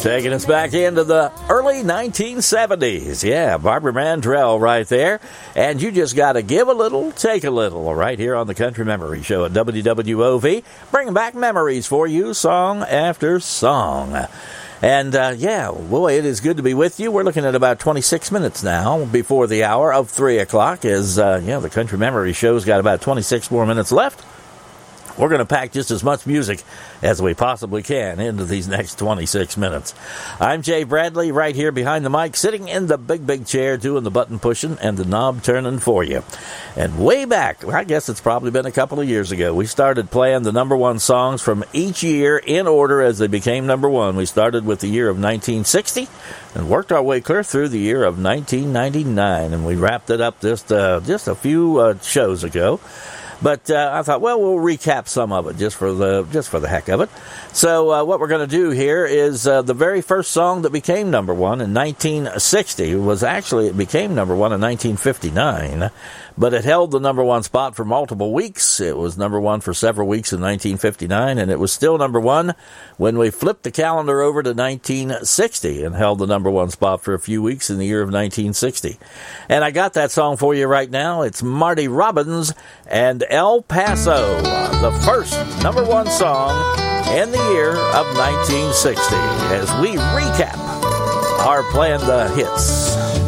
Taking us back into the early 1970s. Yeah, Barbara Mandrell right there. And you just got to give a little, take a little, right here on the Country Memory Show at WWOV. Bringing back memories for you, song after song. And, yeah, boy, it is good to be with you. We're looking at about 26 minutes now before the hour of 3 o'clock as, the Country Memory Show's got about 26 more minutes left. We're going to pack just as much music as we possibly can into these next 26 minutes. I'm Jay Bradley, right here behind the mic, sitting in the big chair, doing the button pushing and the knob turning for you. And way back, I guess it's probably been a couple of years ago, we started playing the number one songs from each year in order as they became number one. We started with the year of 1960 and worked our way clear through the year of 1999, and we wrapped it up just a few shows ago. But I thought, well, we'll recap some of it just for the heck of it. So what we're going to do here is the very first song that became number one in 1960 it became number one in 1959, but it held the number one spot for multiple weeks. It was number one for several weeks in 1959, and it was still number one when we flipped the calendar over to 1960 and held the number one spot for a few weeks in the year of 1960. And I got that song for you right now. It's Marty Robbins and El Paso, the first number one song in the year of 1960, as we recap our Playing the Hits.